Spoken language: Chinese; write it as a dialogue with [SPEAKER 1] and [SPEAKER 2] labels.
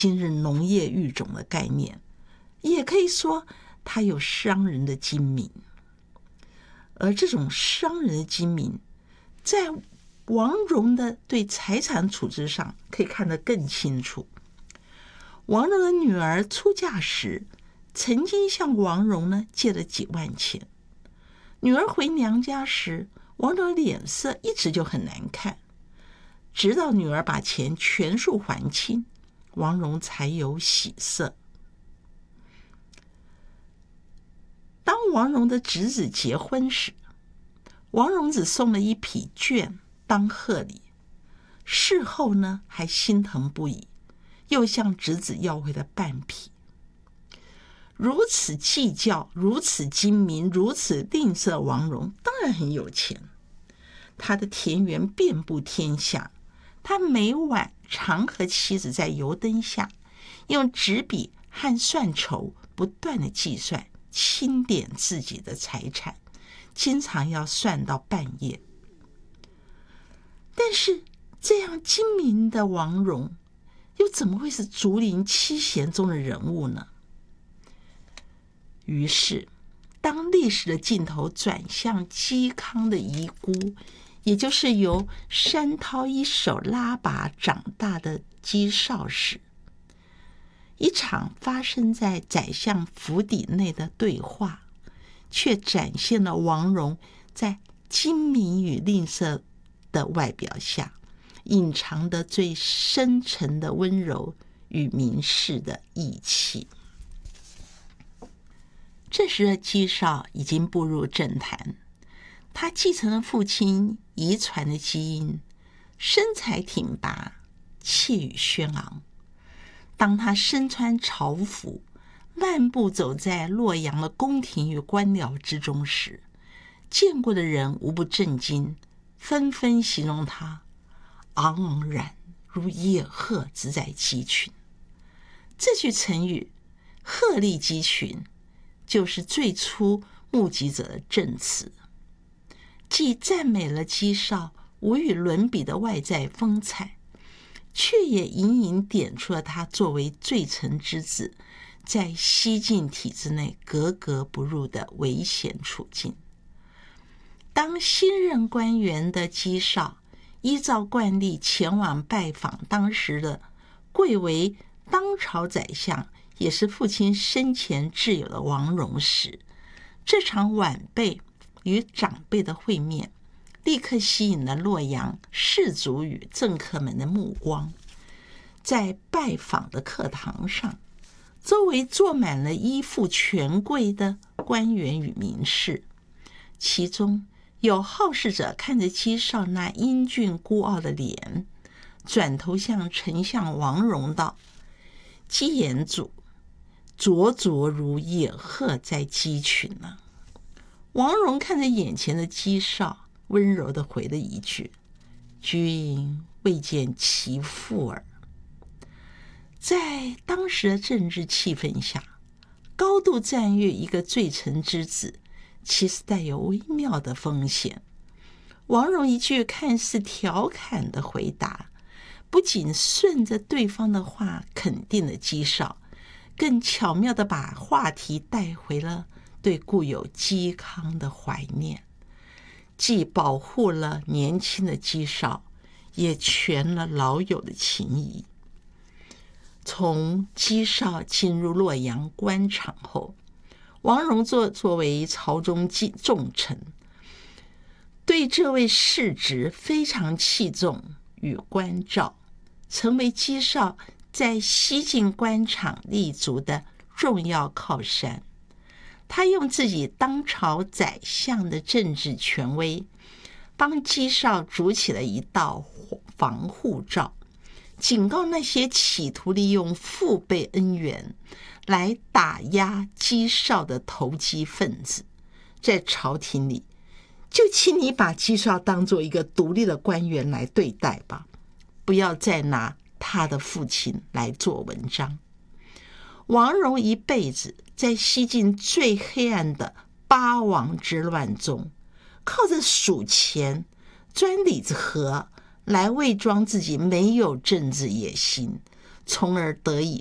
[SPEAKER 1] 今日农业育种的概念，也可以说他有商人的精明。而这种商人的精明，在王戎的对财产处置上可以看得更清楚。王戎的女儿出嫁时，曾经向王戎呢借了几万钱。女儿回娘家时，王戎的脸色一直就很难看，直到女儿把钱全数还清，王戎才有喜色。当王戎的侄子结婚时，王戎只送了一匹绢当贺礼，事后呢还心疼不已，又向侄子要回了半匹。如此计较，如此精明，如此吝啬，王戎当然很有钱。他的田园遍布天下，他每晚常和妻子在油灯下用纸笔和算筹不断的计算清点自己的财产，经常要算到半夜。但是这样精明的王戎，又怎么会是竹林七贤中的人物呢？于是当历史的镜头转向嵇康的遗孤，也就是由山涛一手拉拔长大的嵇绍时，一场发生在宰相府邸内的对话，却展现了王戎在精明与吝啬的外表下隐藏的最深沉的温柔与明示的义气。这时的嵇绍已经步入政坛，他继承了父亲遗传的基因，身材挺拔，气宇轩昂。当他身穿朝服，漫步走在洛阳的宫廷与官僚之中时，见过的人无不震惊，纷纷形容他昂昂然如野鹤之在鸡群。这句成语鹤立鸡群，就是最初目击者的证词，既赞美了嵇绍无与伦比的外在风采，却也隐隐点出了他作为罪臣之子在西晋体制内格格不入的危险处境。当新任官员的嵇绍依照惯例前往拜访当时的贵为当朝宰相，也是父亲生前挚友的王戎时，这场晚辈与长辈的会面立刻吸引了洛阳士族与政客们的目光。在拜访的课堂上，周围坐满了依附权贵的官员与名士，其中有好事者看着嵇绍那英俊孤傲的脸，转头向丞相王戎道：“嵇言主灼灼如野鹤在鸡群呢。”王戎看着眼前的嵇绍，温柔地回了一句：“君未见其父耳。”在当时的政治气氛下，高度赞誉一个罪臣之子，其实带有微妙的风险。王戎一句看似调侃的回答，不仅顺着对方的话肯定了嵇绍，更巧妙地把话题带回了对故友嵇康的怀念，既保护了年轻的嵇绍，也全了老友的情谊。从嵇绍进入洛阳官场后，王戎作为朝中重臣，对这位世侄非常器重与关照，成为嵇绍在西晋官场立足的重要靠山。他用自己当朝宰相的政治权威，帮嵇绍筑起了一道防护罩，警告那些企图利用父辈恩怨来打压嵇绍的投机分子。在朝廷里，就请你把嵇绍当作一个独立的官员来对待吧，不要再拿他的父亲来做文章。王戎一辈子在西晋最黑暗的八王之乱中，靠着数钱钻李子河来伪装自己没有政治野心， 从而得以